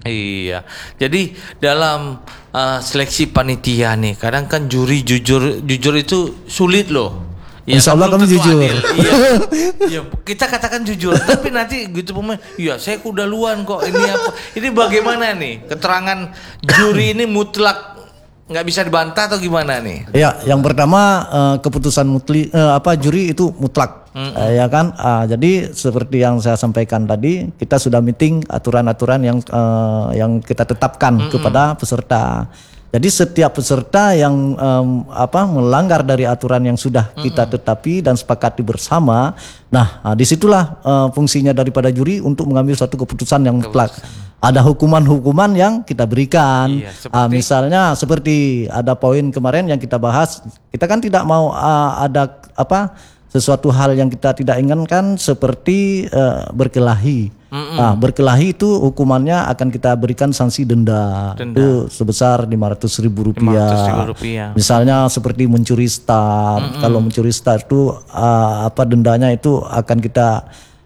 Iya. Jadi dalam seleksi panitia nih, kadang kan juri jujur itu sulit loh. Ya, Insya Allah kami tentu jujur. adil. Iya, iya, kita katakan jujur, tapi nanti gitu pemain, iya saya kudaluan kok ini apa? Ini bagaimana nih? Keterangan juri ini mutlak nggak bisa dibantah atau gimana nih? Ya, yang pertama keputusan juri itu mutlak, ya kan. Jadi seperti yang saya sampaikan tadi, kita sudah meeting aturan-aturan yang kita tetapkan kepada peserta. Jadi setiap peserta yang melanggar dari aturan yang sudah kita tetapi dan sepakati bersama, nah disitulah fungsinya daripada juri untuk mengambil suatu keputusan yang mutlak. Ada hukuman-hukuman yang kita berikan. Iya, Misalnya seperti ada poin kemarin yang kita bahas, kita kan tidak mau ada sesuatu hal yang kita tidak inginkan seperti berkelahi. Berkelahi itu hukumannya akan kita berikan sanksi denda. Itu sebesar Rp500.000. Misalnya seperti mencuri start. Kalau mencuri start itu dendanya itu akan kita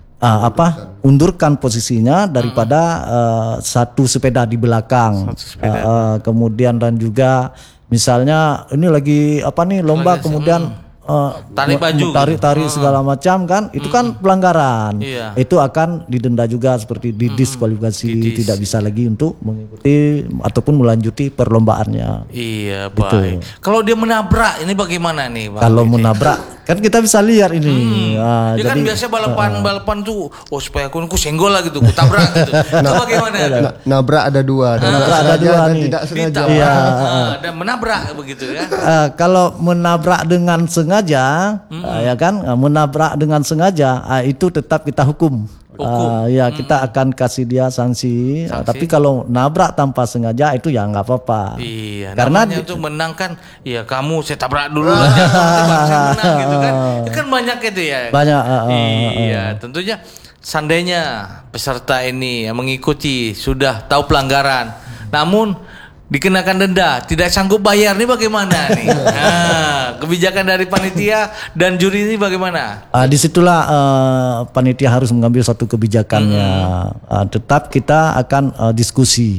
undurkan posisinya daripada satu sepeda di belakang. Kemudian dan juga misalnya ini lagi lomba kemudian tarik baju, tarik segala macam kan, itu kan pelanggaran. Itu akan didenda juga, seperti didiskualifikasi, tidak bisa lagi untuk mengikuti ataupun melanjuti perlombaannya. Iya, baik. Kalau dia menabrak ini bagaimana nih, Bang? Kalau menabrak kan kita bisa lihat ini. Dia kan biasa balapan tuh, supaya aku senggol lah gitu, aku tabrak gitu. Itu bagaimana? Nabrak ada dua. Nabrak ada dua nih. Tidak sengaja. Dan menabrak begitu ya. Kalau menabrak dengan sengaja, ya kan, menabrak dengan sengaja, itu tetap kita hukum. Kita akan kasih dia sanksi. Tapi kalau nabrak tanpa sengaja itu ya nggak apa-apa. Iya. Karena untuk menang kan, ya kamu saya tabrak dulu aja, baru saya menang gitu kan. Itu kan banyak itu ya. Banyak. Iya, tentunya seandainya peserta ini yang mengikuti sudah tahu pelanggaran, namun dikenakan denda, tidak sanggup bayar, nih bagaimana nih? Kebijakan dari panitia dan juri ini bagaimana? Disitulah panitia harus mengambil satu kebijakannya. Tetap kita akan diskusi.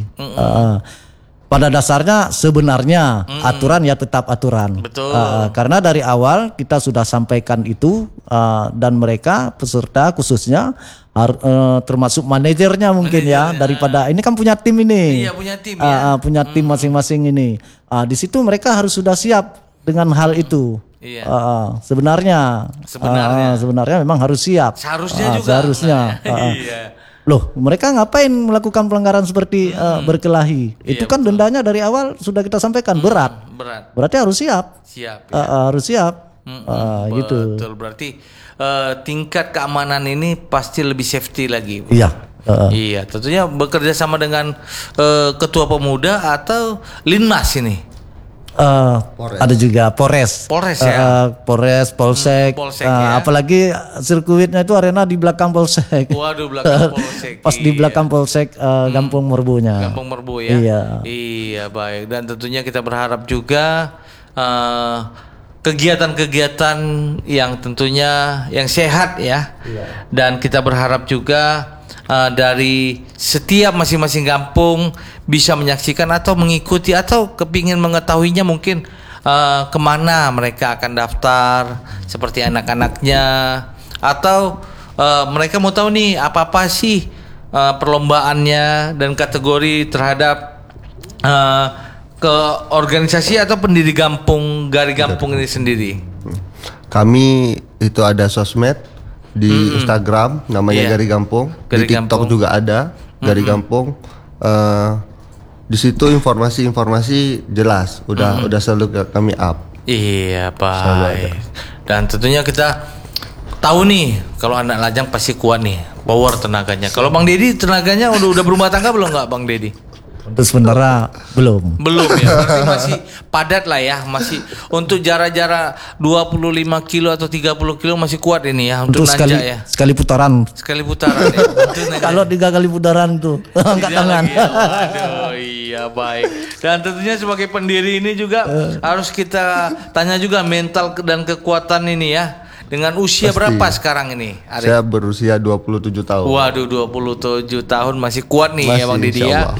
Pada dasarnya sebenarnya aturan ya tetap aturan. Betul. Karena dari awal kita sudah sampaikan itu, dan mereka peserta khususnya termasuk manajernya mungkin daripada ini kan punya tim ini. Iya, punya tim ya. Punya tim masing-masing ini. Di situ mereka harus sudah siap dengan hal itu. Iya. Sebenarnya memang harus siap. Seharusnya juga. Seharusnya. Iya. Loh, mereka ngapain melakukan pelanggaran seperti berkelahi? Itu kan betul. dendanya dari awal sudah kita sampaikan berat. Berarti harus siap. Siap. Ya. Harus siap. Gitu. Betul. Berarti tingkat keamanan ini pasti lebih safety lagi. Iya. Iya. Tentunya bekerja sama dengan ketua pemuda atau Linmas ini. Ada juga Polres ya. Polsek. Apalagi sirkuitnya itu arena di belakang Polsek. Waduh, belakang Polsek. Pas di belakang Polsek Gampung Merbunya. Gampung Merbu ya. Iya, baik. Dan tentunya kita berharap juga kegiatan-kegiatan yang tentunya yang sehat ya. Dan kita berharap juga dari setiap masing-masing kampung bisa menyaksikan atau mengikuti atau kepingin mengetahuinya mungkin kemana mereka akan daftar, seperti anak-anaknya, atau mereka mau tahu nih apa sih perlombaannya dan kategori terhadap ke organisasi atau pendiri Gari Gampung ini sendiri. Kami itu ada sosmed di Instagram namanya Gari Gampung, di TikTok juga ada Gari Gampung. Di situ informasi jelas, udah selalu kami up. Iya, baik. Dan tentunya kita tahu nih kalau anak lajang pasti kuat nih, power tenaganya. Kalau Bang Dedi tenaganya udah berumah tangga belum nggak, Bang Dedi? Untuk sementara belum ya, berarti masih padat lah ya, masih untuk jarak-jarak 25 kilo atau 30 kilo masih kuat ini ya untuk nanjak ya. Sekali putaran ya. Kalau 3 kali putaran tuh angkat tangan. Waduh, iya, baik. Dan tentunya sebagai pendiri ini juga harus kita tanya juga mental dan kekuatan ini ya. Dengan usia berapa sekarang ini, Arif? Saya berusia 27 tahun. Waduh, 27 tahun masih kuat nih ya Bang Dedi ya.